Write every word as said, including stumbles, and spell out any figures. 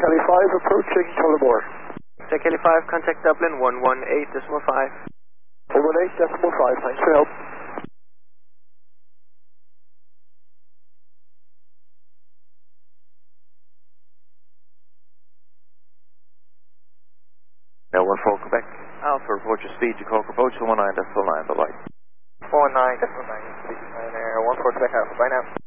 Kelly five approaching Tullamore. Jack Kelly five, contact Dublin one one eight decimal five. one one eight decimal five, thanks for help. Now one four Quebec Alpha, report your speed to Cork approach one nine decimal nine, bye bye. four nine decimal nine, speed nine air, one four Quebec Alpha, bye now.